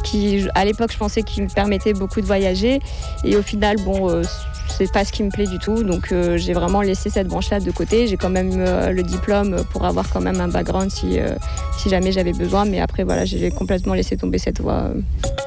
qui, à l'époque, je pensais qu'il me permettait beaucoup de voyager. Et au final, c'est pas ce qui me plaît du tout. Donc, j'ai vraiment laissé cette branche-là de côté. J'ai quand même le diplôme pour avoir quand même un background si jamais j'avais besoin. Mais après, voilà, j'ai complètement laissé tomber cette voie.